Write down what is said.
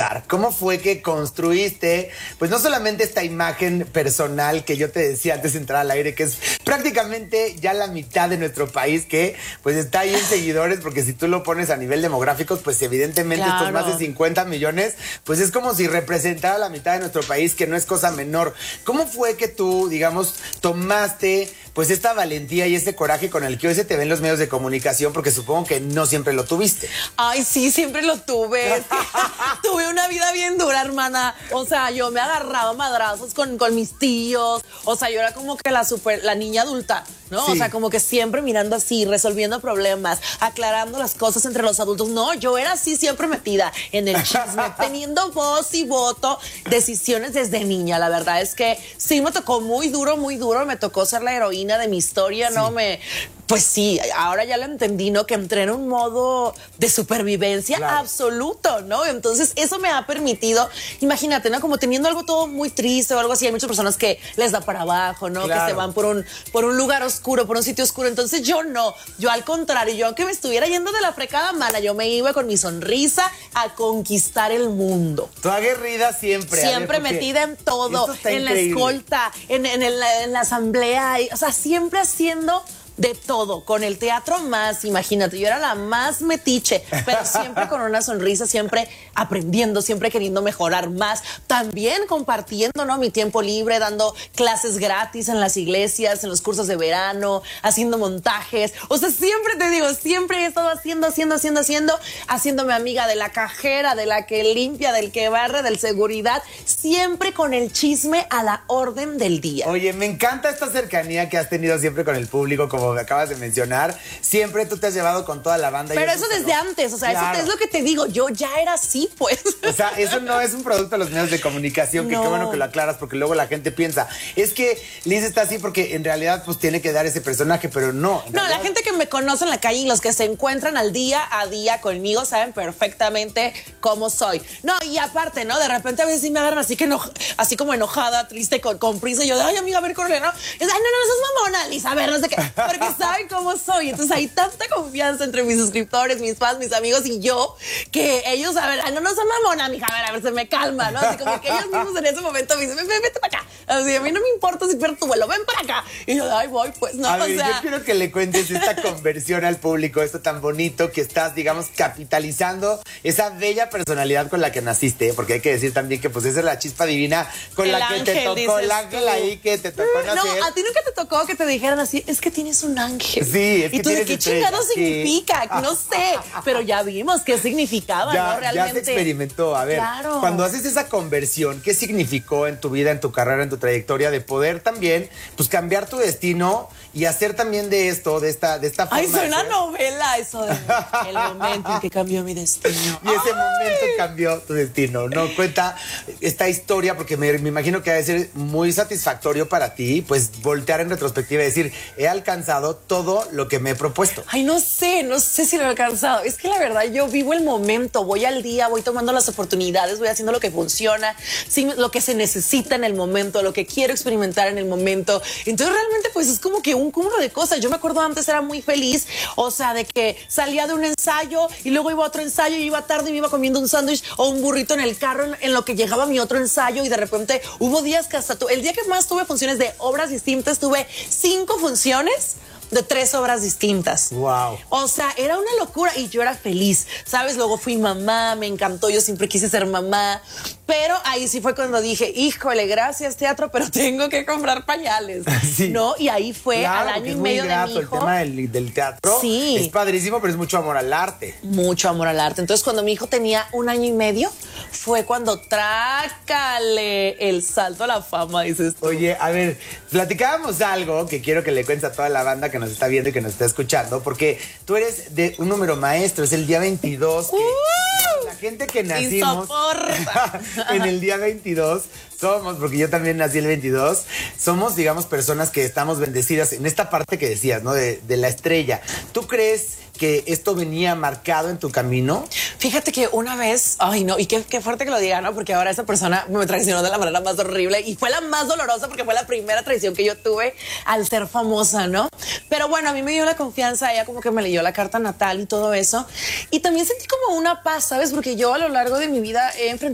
contar cómo fue que construiste, pues no solamente esta imagen personal que yo te decía antes de entrar al aire, que es prácticamente ya la mitad de nuestro país, que pues está ahí en seguidores, porque si tú lo pones a nivel demográfico, pues evidentemente estos más de 50 millones, pues es como si representara la mitad de nuestro país, que no es cosa menor. ¿Cómo fue que tú, digamos, tomaste pues esta valentía y este coraje con el que hoy se te ven los medios de comunicación? Porque supongo que no siempre lo tuviste. Ay, sí, siempre lo tuve. Tuve una vida bien dura, hermana. O sea, yo me agarraba madrazos con mis tíos. O sea, yo era como que la niña adulta, ¿no? Sí. O sea, como que siempre mirando así, resolviendo problemas, aclarando las cosas entre los adultos. No, yo era así siempre metida en el chisme, teniendo voz y voto, decisiones desde niña. La verdad es que sí me tocó muy duro, me tocó ser la heroína de mi historia, sí. ¿No? Pues sí, ahora ya lo entendí, ¿no? Que entré en un modo de supervivencia absoluto, ¿no? Entonces eso me ha permitido, imagínate, ¿no? Como teniendo algo todo muy triste o algo así, hay muchas personas que les da para abajo, ¿no? Claro. Que se van por un lugar oscuro, por un sitio oscuro. Entonces yo no, yo al contrario, yo aunque me estuviera yendo de la fregada mala, yo me iba con mi sonrisa a conquistar el mundo. Tú aguerrida siempre. Siempre metida en todo, en la escolta, en la asamblea, o sea, siempre haciendo de todo, con el teatro más, imagínate, yo era la más metiche, pero siempre con una sonrisa, siempre aprendiendo, siempre queriendo mejorar más, también compartiendo, ¿no? Mi tiempo libre, dando clases gratis en las iglesias, en los cursos de verano, haciendo montajes, o sea, siempre te digo, siempre he estado haciéndome amiga de la cajera, de la que limpia, del que barre, del seguridad, siempre con el chisme a la orden del día. Oye, me encanta esta cercanía que has tenido siempre con el público, como me acabas de mencionar, siempre tú te has llevado con toda la banda. Pero eso desde antes, o sea, claro. Eso es lo que te digo, yo ya era así, pues. O sea, eso no es un producto de los medios de comunicación, que qué bueno que lo aclaras, porque luego la gente piensa, es que Liz está así porque en realidad pues tiene que dar ese personaje, pero no. No, realidad... la gente que me conoce en la calle y los que se encuentran al día a día conmigo saben perfectamente cómo soy. No, y aparte, ¿no? De repente a veces sí me agarran así como enojada, triste, con prisa, y yo de, ay, amiga, a ver, córrele, ¿no? Y es, ay, no, sos mamona, Liz, a ver, no sé qué. Porque saben cómo soy. Entonces hay tanta confianza entre mis suscriptores, mis fans, mis amigos y yo, que ellos, a ver, no soy mamona, mija, a ver, se me calma, ¿no? Así como que ellos mismos en ese momento me dicen, vete para acá. Así, a mí no me importa si pierdo tu vuelo, ven para acá. Y yo, ay, voy, pues, no, a ver, yo quiero que le cuentes esta conversión al público, esto tan bonito que estás, digamos, capitalizando esa bella personalidad con la que naciste, porque hay que decir también que, pues, esa es la chispa divina con la que te tocó, el ángel ahí que te tocó nacer. No, a ti nunca te tocó que te dijeran así, es que tienes un ángel. Sí, es que ¿y tú de qué chingado significa? No sé, pero ya vimos qué significaba, ¿no? Realmente. Ya se experimentó. A ver, claro. Cuando haces esa conversión, ¿qué significó en tu vida, en tu carrera, en tu trayectoria, de poder también, pues, cambiar tu destino y hacer también de esto, de esta forma? Ay, soy una novela, eso de el momento en que cambió mi destino. Y ese momento cambió tu destino, ¿no? Cuenta esta historia, porque me imagino que ha de ser muy satisfactorio para ti, pues, voltear en retrospectiva y decir, he alcanzado todo lo que me he propuesto. Ay, no sé si lo he alcanzado. Es que la verdad yo vivo el momento, voy al día, voy tomando las oportunidades, voy haciendo lo que funciona, sí, lo que se necesita en el momento, lo que quiero experimentar en el momento. Entonces realmente pues es como que un cúmulo de cosas. Yo me acuerdo antes era muy feliz, o sea, de que salía de un ensayo y luego iba a otro ensayo y iba tarde y me iba comiendo un sándwich o un burrito en el carro en lo que llegaba mi otro ensayo, y de repente hubo días que hasta el día que más tuve funciones de obras distintas, tuve 5 funciones de 3 obras distintas. Wow. O sea, era una locura y yo era feliz, ¿sabes? Luego fui mamá, me encantó, yo siempre quise ser mamá, pero ahí sí fue cuando dije, híjole, gracias teatro, pero tengo que comprar pañales, sí. ¿No? Y ahí fue claro, al año y es medio muy grato de mi hijo. El tema del teatro, sí. Es padrísimo, pero es mucho amor al arte. Mucho amor al arte. Entonces, cuando mi hijo tenía 1 año y medio, fue cuando trácale el salto a la fama, dices tú. Oye, a ver, platicábamos algo que quiero que le cuentes a toda la banda que nos está viendo y que nos está escuchando, porque tú eres de un número maestro, es el día 22. La gente que nacimos en el día 22 somos, porque yo también nací el 22, somos, digamos, personas que estamos bendecidas en esta parte que decías, ¿no? De la estrella. ¿Tú crees que esto venía marcado en tu camino? Fíjate que una vez, ay no, y qué fuerte que lo diga, ¿no? Porque ahora esa persona me traicionó de la manera más horrible y fue la más dolorosa porque fue la primera traición que yo tuve al ser famosa, ¿no? Pero bueno, a mí me dio la confianza, ella como que me leyó la carta natal y todo eso. Y también sentí como una paz, ¿sabes? Porque yo a lo largo de mi vida he enfrentado